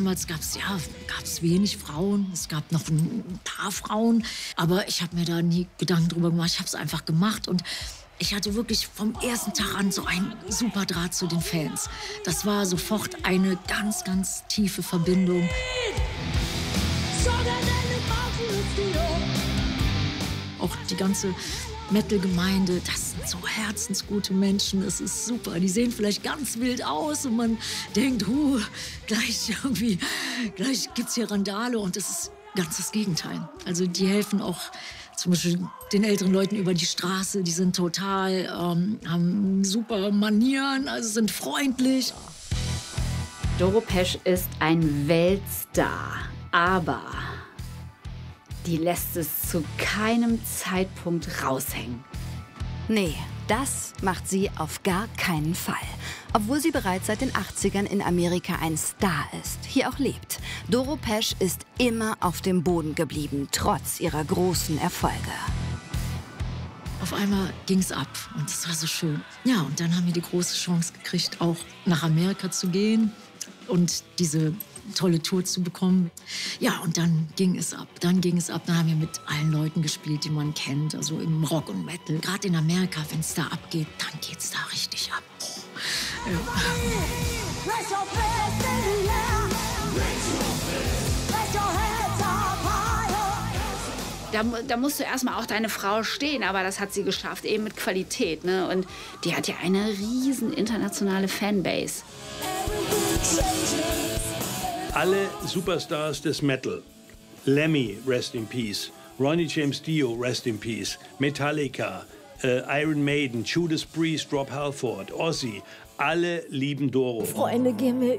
damals gab's wenig Frauen. Es gab noch ein paar Frauen. Aber ich habe mir da nie Gedanken drüber gemacht. Ich habe es einfach gemacht. Und ich hatte wirklich vom ersten Tag an so einen super Draht zu den Fans. Das war sofort eine ganz, ganz tiefe Verbindung. Auch die ganze Metal-Gemeinde, das sind so herzensgute Menschen, das ist super. Die sehen vielleicht ganz wild aus und man denkt, gleich gibt's hier Randale, und das ist ganz das Gegenteil. Also die helfen auch zum Beispiel den älteren Leuten über die Straße, die sind total, haben super Manieren, also sind freundlich. Doro Pesch ist ein Weltstar, aber die lässt es zu keinem Zeitpunkt raushängen. Nee, das macht sie auf gar keinen Fall. Obwohl sie bereits seit den 80ern in Amerika ein Star ist, hier auch lebt. Doro Pesch ist immer auf dem Boden geblieben, trotz ihrer großen Erfolge. Auf einmal ging's ab und das war so schön. Ja, und dann haben wir die große Chance gekriegt, auch nach Amerika zu gehen und diese tolle Tour zu bekommen. Ja, und dann ging es ab. Dann haben wir mit allen Leuten gespielt, die man kennt, also im Rock und Metal. Gerade in Amerika, wenn es da abgeht, dann geht's da richtig ab. Ja. Da musst du erstmal auch deine Frau stehen, aber das hat sie geschafft, eben mit Qualität. Ne? Und die hat ja eine riesen internationale Fanbase. Alle Superstars des Metal, Lemmy, rest in peace, Ronnie James Dio, rest in peace, Metallica, Iron Maiden, Judas Priest, Rob Halford, Ozzy, alle lieben Doro. Freunde gehen mir